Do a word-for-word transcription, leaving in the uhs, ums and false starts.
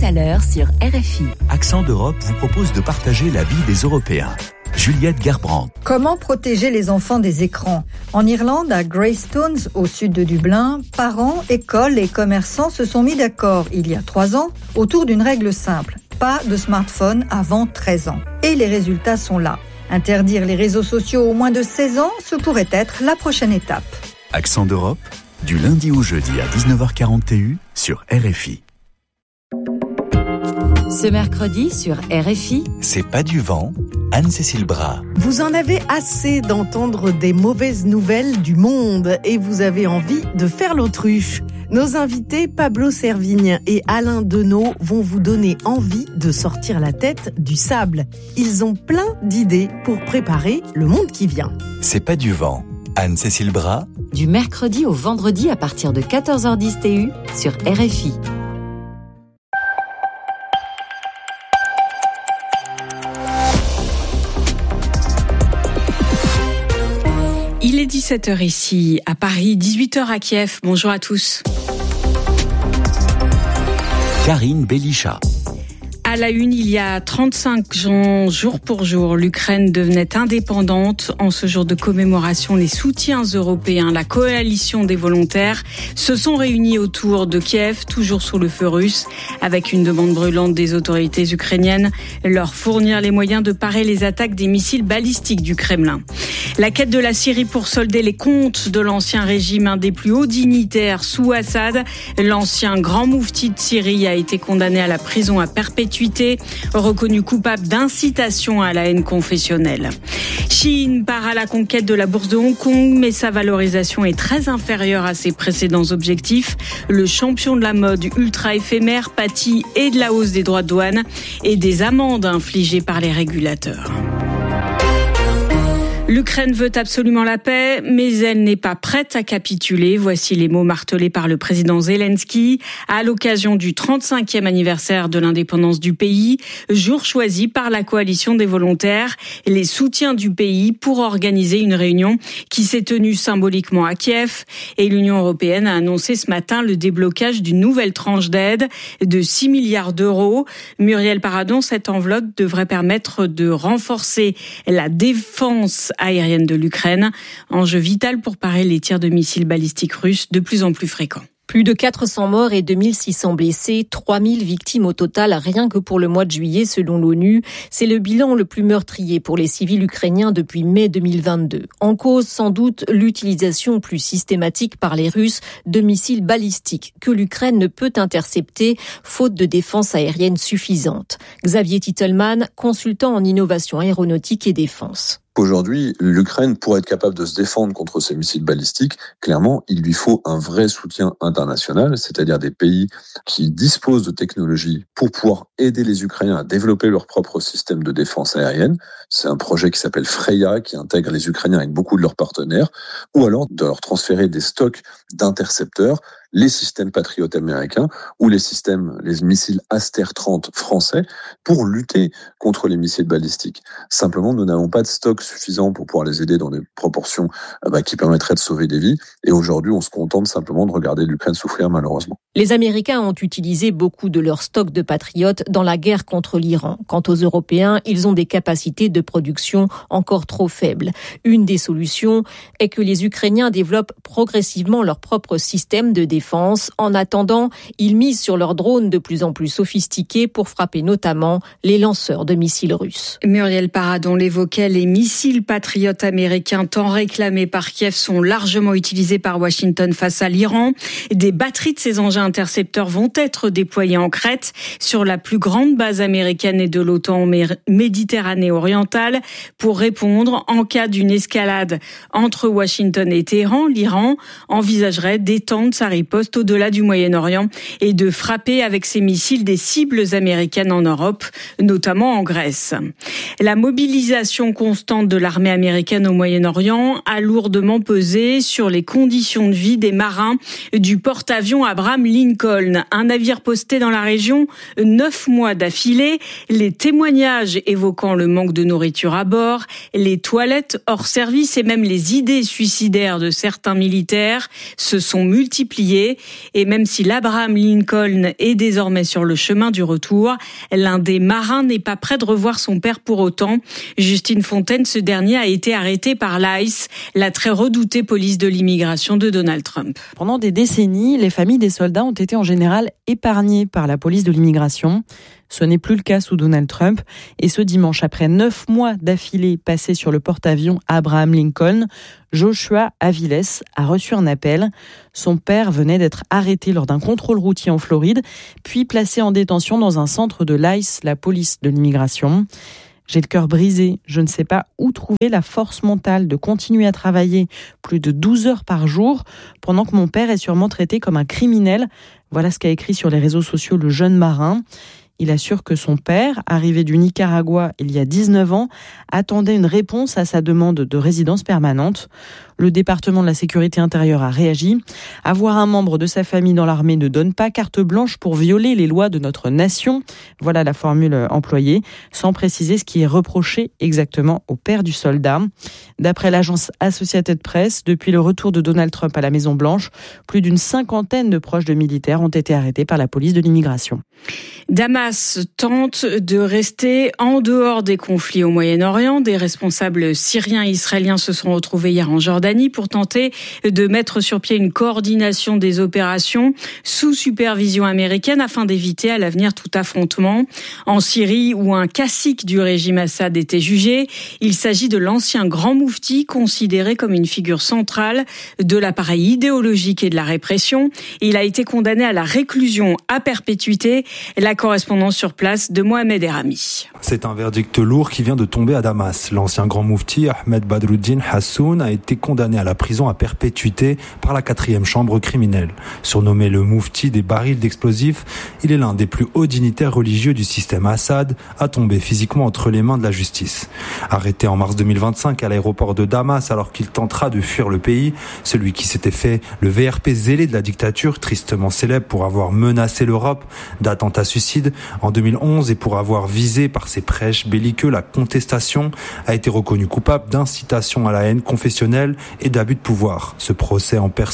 à l'heure sur R F I. Accent d'Europe vous propose de partager la vie des Européens. Juliette Gerbrandt. Comment protéger les enfants des écrans ? En Irlande, à Greystones, au sud de Dublin, parents, écoles et commerçants se sont mis d'accord, il y a trois ans, autour d'une règle simple. Pas de smartphone avant treize ans. Et les résultats sont là. Interdire les réseaux sociaux aux moins de seize ans, ce pourrait être la prochaine étape. Accent d'Europe, du lundi au jeudi à dix-neuf heures quarante sur R F I. Ce mercredi sur R F I, C'est pas du vent, Anne-Cécile Bras. Vous en avez assez d'entendre des mauvaises nouvelles du monde et vous avez envie de faire l'autruche. Nos invités Pablo Servigne et Alain Deneau vont vous donner envie de sortir la tête du sable. Ils ont plein d'idées pour préparer le monde qui vient. C'est pas du vent, Anne-Cécile Bras. du mercredi au vendredi à partir de quatorze heures dix T U sur R F I. Il est dix-sept heures ici, à Paris, dix-huit heures à Kiev. Bonjour à tous. Karine Belichat. À la une, il y a trente-cinq ans, jour pour jour, l'Ukraine devenait indépendante. En ce jour de commémoration, les soutiens européens, la coalition des volontaires, se sont réunis autour de Kiev, toujours sous le feu russe, avec une demande brûlante des autorités ukrainiennes, leur fournir les moyens de parer les attaques des missiles balistiques du Kremlin. La quête de la Syrie pour solder les comptes de l'ancien régime, un des plus hauts dignitaires sous Assad, l'ancien grand moufti de Syrie a été condamné à la prison à perpétuité, reconnu coupable d'incitation à la haine confessionnelle. Chine part à la conquête de la bourse de Hong Kong, mais sa valorisation est très inférieure à ses précédents objectifs. Le champion de la mode ultra éphémère pâtit et de la hausse des droits de douane et des amendes infligées par les régulateurs. L'Ukraine veut absolument la paix, mais elle n'est pas prête à capituler. Voici les mots martelés par le président Zelensky à l'occasion du trente-cinquième anniversaire de l'indépendance du pays, jour choisi par la coalition des volontaires, les soutiens du pays pour organiser une réunion qui s'est tenue symboliquement à Kiev. Et l'Union européenne a annoncé ce matin le déblocage d'une nouvelle tranche d'aide de six milliards d'euros. Muriel Paradon, cette enveloppe devrait permettre de renforcer la défense aérienne de l'Ukraine, enjeu vital pour parer les tirs de missiles balistiques russes de plus en plus fréquents. Plus de quatre cents morts et deux mille six cents blessés, trois mille victimes au total, rien que pour le mois de juillet selon l'ONU. C'est le bilan le plus meurtrier pour les civils ukrainiens depuis mai deux mille vingt-deux. En cause, sans doute, l'utilisation plus systématique par les Russes de missiles balistiques que l'Ukraine ne peut intercepter, faute de défense aérienne suffisante. Xavier Titelman, consultant en innovation aéronautique et défense. Aujourd'hui, l'Ukraine, pour être capable de se défendre contre ces missiles balistiques, clairement, il lui faut un vrai soutien international, c'est-à-dire des pays qui disposent de technologies pour pouvoir aider les Ukrainiens à développer leur propre système de défense aérienne. C'est un projet qui s'appelle Freya, qui intègre les Ukrainiens avec beaucoup de leurs partenaires, ou alors de leur transférer des stocks d'intercepteurs, les systèmes Patriot américains ou les systèmes, les missiles Aster trente français pour lutter contre les missiles balistiques. Simplement, nous n'avons pas de stock suffisant pour pouvoir les aider dans des proportions bah, qui permettraient de sauver des vies. Et aujourd'hui, on se contente simplement de regarder l'Ukraine souffrir, malheureusement. Les Américains ont utilisé beaucoup de leur stock de Patriot dans la guerre contre l'Iran. Quant aux Européens, ils ont des capacités de production encore trop faibles. Une des solutions est que les Ukrainiens développent progressivement leur propre système de défense. En attendant, ils misent sur leurs drones de plus en plus sophistiqués pour frapper notamment les lanceurs de missiles russes. Muriel Paradon l'évoquait, les missiles patriotes américains tant réclamés par Kiev sont largement utilisés par Washington face à l'Iran. Des batteries de ces engins intercepteurs vont être déployées en Crète, sur la plus grande base américaine et de l'OTAN en Méditerranée orientale, pour répondre en cas d'une escalade entre Washington et Téhéran. L'Iran envisagerait d'étendre sa riposte au-delà du Moyen-Orient et de frapper avec ses missiles des cibles américaines en Europe, notamment en Grèce. La mobilisation constante de l'armée américaine au Moyen-Orient a lourdement pesé sur les conditions de vie des marins du porte-avions Abraham Lincoln, un navire posté dans la région neuf mois d'affilée. Les témoignages évoquant le manque de nourriture à bord, les toilettes hors service et même les idées suicidaires de certains militaires se sont multipliés oublié. Et même si l'Abraham Lincoln est désormais sur le chemin du retour, l'un des marins n'est pas prêt de revoir son père pour autant. Justine Fontaine, ce dernier a été arrêté par l'I C E, la très redoutée police de l'immigration de Donald Trump. Pendant des décennies, les familles des soldats ont été en général épargnées par la police de l'immigration. Ce n'est plus le cas sous Donald Trump. Et ce dimanche, après neuf mois d'affilée passés sur le porte-avions Abraham Lincoln, Joshua Aviles a reçu un appel. Son père venait d'être arrêté lors d'un contrôle routier en Floride, puis placé en détention dans un centre de l'I C E, la police de l'immigration. J'ai le cœur brisé, je ne sais pas où trouver la force mentale de continuer à travailler plus de douze heures par jour pendant que mon père est sûrement traité comme un criminel. Voilà ce qu'a écrit sur les réseaux sociaux le jeune marin. Il assure que son père, arrivé du Nicaragua il y a dix-neuf ans, attendait une réponse à sa demande de résidence permanente. Le département de la sécurité intérieure a réagi. Avoir un membre de sa famille dans l'armée ne donne pas carte blanche pour violer les lois de notre nation. Voilà la formule employée, sans préciser ce qui est reproché exactement au père du soldat. D'après l'agence Associated Press, depuis le retour de Donald Trump à la Maison-Blanche, plus d'une cinquantaine de proches de militaires ont été arrêtés par la police de l'immigration. Damas tente de rester en dehors des conflits au Moyen-Orient. Des responsables syriens et israéliens se sont retrouvés hier en Jordanie pour tenter de mettre sur pied une coordination des opérations sous supervision américaine afin d'éviter à l'avenir tout affrontement. En Syrie, où un cacique du régime Assad était jugé, il s'agit de l'ancien grand moufti considéré comme une figure centrale de l'appareil idéologique et de la répression. Il a été condamné à la réclusion à perpétuité. La correspondance sur place de Mohamed Erami. C'est un verdict lourd qui vient de tomber à Damas. L'ancien grand moufti Ahmed Badruddin Hassoun a été condamné à la prison à perpétuité par la quatrième chambre criminelle. Surnommé le moufti des barils d'explosifs, il est l'un des plus hauts dignitaires religieux du système Assad à tomber physiquement entre les mains de la justice. Arrêté en mars deux mille vingt-cinq à l'aéroport de Damas alors qu'il tentera de fuir le pays, celui qui s'était fait le V R P zélé de la dictature, tristement célèbre pour avoir menacé l'Europe d'attentats suicides en deux mille onze et pour avoir visé par ses prêches belliqueux la contestation, a été reconnu coupable d'incitation à la haine confessionnelle et d'abus de pouvoir. Ce procès en personne